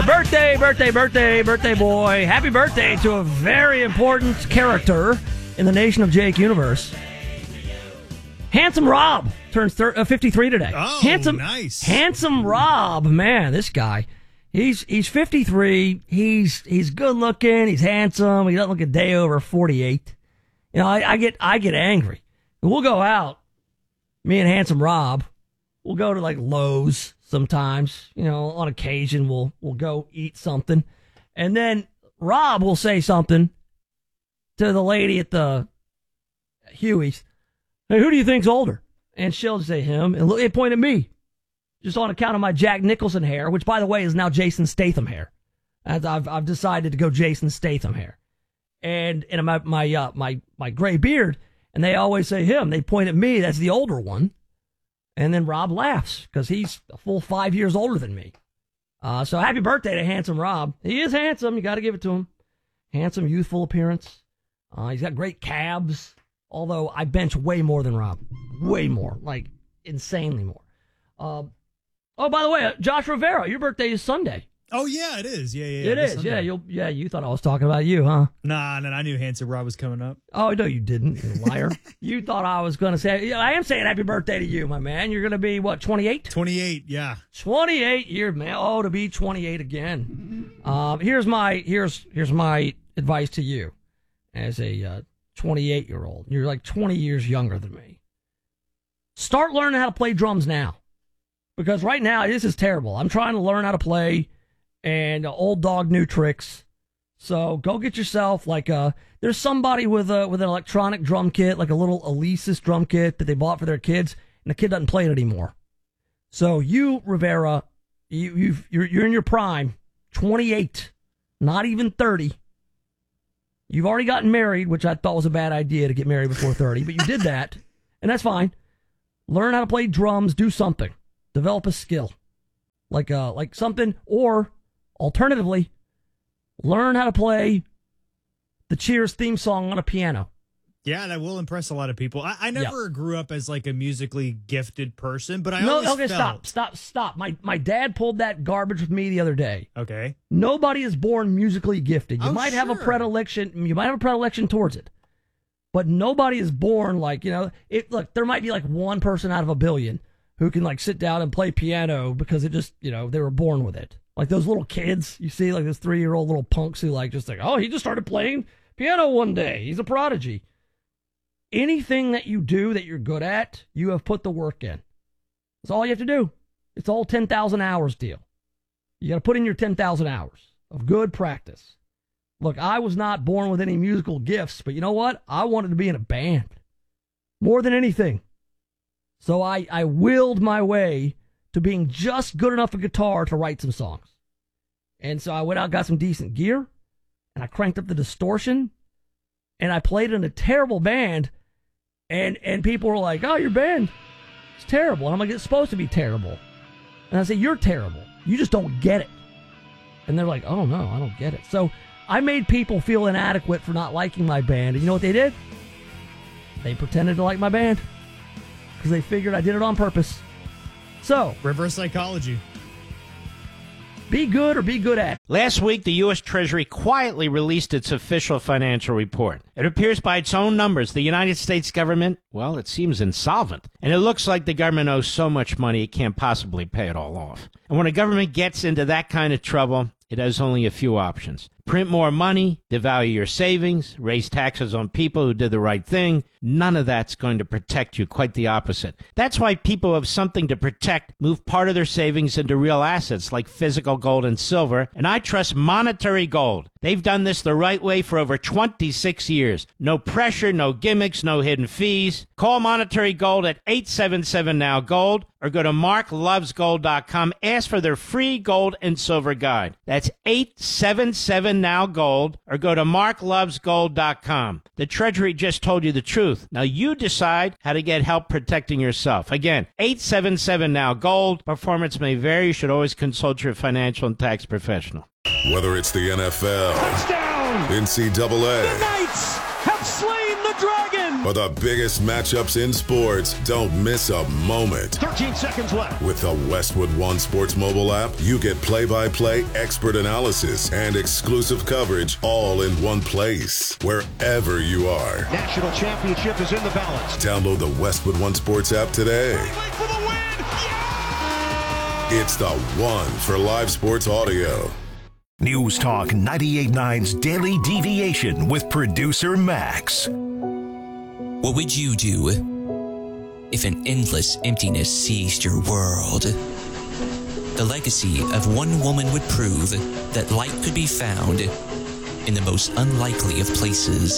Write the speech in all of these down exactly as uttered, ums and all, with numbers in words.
birthday, birthday, birthday, birthday boy. Happy birthday to a very important character in the Nation of Jake universe. Handsome Rob turns thir- uh, fifty-three today. Oh, handsome, nice. Handsome Rob, man, this guy. He's he's fifty-three. He's he's good looking. He's handsome. He doesn't look a day over forty-eight. You know, I, I get I get angry. We'll go out, me and Handsome Rob. We'll go to like Lowe's sometimes. You know, on occasion we'll we'll go eat something, and then Rob will say something to the lady at the Huey's. Hey, who do you think's older? And she'll say him, and it point at me, just on account of my Jack Nicholson hair, which, by the way, is now Jason Statham hair. As I've I've decided to go Jason Statham hair, and and my my uh, my my gray beard, and they always say him. They point at me. That's the older one, and then Rob laughs because he's a full five years older than me. Uh, so happy birthday to Handsome Rob. He is handsome. You got to give it to him. Handsome, youthful appearance. Uh, he's got great calves. Although I bench way more than Rob. Way more. Like, insanely more. Uh, oh, by the way, uh, Josh Rivera, your birthday is Sunday. Oh, yeah, it is. Yeah, yeah, yeah. It is. Sunday. Yeah, you'll, yeah, you thought I was talking about you, huh? Nah, nah, I knew Handsome Rob was coming up. Oh, no, you didn't, you liar. You thought I was going to say, yeah, I am saying happy birthday to you, my man. You're going to be, what, twenty-eight? twenty-eight, yeah. twenty-eight years, man. Oh, to be twenty-eight again. Um, here's my, here's, here's my advice to you as a, uh, twenty-eight-year-old. You're like twenty years younger than me. Start learning how to play drums now. Because right now, this is terrible. I'm trying to learn how to play, and uh, old dog, new tricks. So go get yourself, like, a, there's somebody with a, with an electronic drum kit, like a little Alesis drum kit that they bought for their kids, and the kid doesn't play it anymore. So you, Rivera, you, you've, you're, you're in your prime, twenty-eight, not even thirty. You've already gotten married, which I thought was a bad idea to get married before thirty, but you did that, and that's fine. Learn how to play drums, do something. Develop a skill. Like uh, like something, or alternatively, learn how to play the Cheers theme song on a piano. Yeah, that will impress a lot of people. I, I never yeah. grew up as like a musically gifted person, but I no, always okay, felt... stop, stop, stop. My my dad pulled that garbage with me the other day. Okay. Nobody is born musically gifted. You oh, might sure. have a predilection. You might have a predilection towards it, but nobody is born like, you know. It look, there might be like one person out of a billion who can like sit down and play piano because it just, you know, they were born with it. Like those little kids you see, like those three year old little punks who like just like, oh, he just started playing piano one day. He's a prodigy. Anything that you do that you're good at, you have put the work in. That's all you have to do. It's all ten thousand hours deal. You got to put in your ten thousand hours of good practice. Look, I was not born with any musical gifts, but you know what? I wanted to be in a band more than anything. So I, I willed my way to being just good enough at guitar to write some songs. And so I went out, got some decent gear, and I cranked up the distortion, and I played in a terrible band. And and people were like, oh, your band is terrible. And I'm like, it's supposed to be terrible. And I say, you're terrible. You just don't get it. And they're like, oh, no, I don't get it. So I made people feel inadequate for not liking my band. And you know what they did? They pretended to like my band because they figured I did it on purpose. So, reverse psychology. Be good or be good at. Last week, the U S Treasury quietly released its official financial report. It appears by its own numbers, the United States government, well, it seems insolvent. And it looks like the government owes so much money it can't possibly pay it all off. And when a government gets into that kind of trouble, it has only a few options. Print more money, devalue your savings, raise taxes on people who did the right thing. None of that's going to protect you, quite the opposite. That's why people who have something to protect move part of their savings into real assets like physical gold and silver, and I trust Monetary Gold. They've done this the right way for over twenty-six years. No pressure, no gimmicks, no hidden fees. Call Monetary Gold at eight seven seven now gold or go to mark loves gold dot com. Ask for their free gold and silver guide. That's eight seven seven now gold or go to mark loves gold dot com. The Treasury just told you the truth. Now you decide how to get help protecting yourself. Again, eight seven seven now gold. Performance may vary. You should always consult your financial and tax professional. Whether it's the N F L, touchdown, N C double A, the Knights have slain the dragon, For the biggest matchups in sports, don't miss a moment. thirteen seconds left. With the Westwood One Sports mobile app, you get play-by-play expert analysis and exclusive coverage all in one place, wherever you are. National championship is in the balance. Download the Westwood One Sports app today. For the win! Yeah! It's the one for live sports audio. News Talk ninety-eight point nine's Daily Deviation with producer Max. What would you do if an endless emptiness seized your world? The legacy of one woman would prove that light could be found in the most unlikely of places.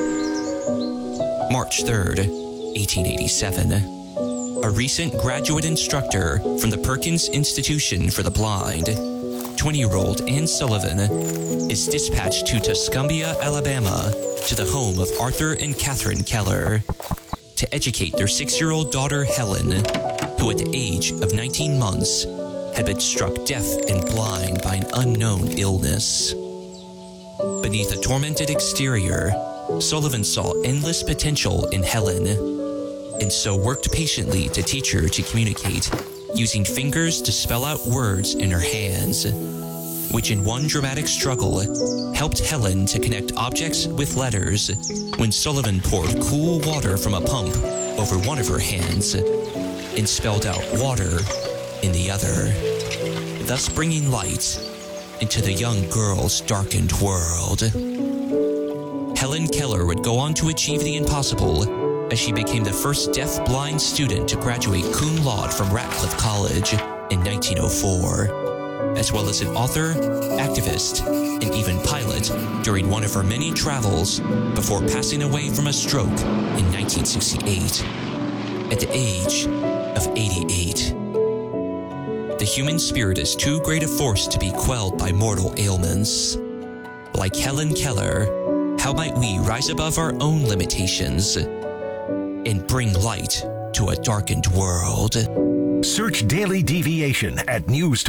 March third, eighteen eighty-seven. A recent graduate instructor from the Perkins Institution for the Blind, twenty-year-old Ann Sullivan, is dispatched to Tuscumbia, Alabama, to the home of Arthur and Catherine Keller, to educate their six-year-old daughter Helen, who at the age of nineteen months had been struck deaf and blind by an unknown illness. Beneath a tormented exterior, Sullivan saw endless potential in Helen, and so worked patiently to teach her to communicate, using fingers to spell out words in her hands, which in one dramatic struggle helped Helen to connect objects with letters when Sullivan poured cool water from a pump over one of her hands and spelled out water in the other, thus bringing light into the young girl's darkened world. Helen Keller would go on to achieve the impossible as she became the first deaf-blind student to graduate cum laude from Ratcliffe College in nineteen oh four. As well as an author, activist, and even pilot during one of her many travels before passing away from a stroke in nineteen sixty-eight at the age of eighty-eight. The human spirit is too great a force to be quelled by mortal ailments. Like Helen Keller, how might we rise above our own limitations and bring light to a darkened world? Search Daily Deviation at News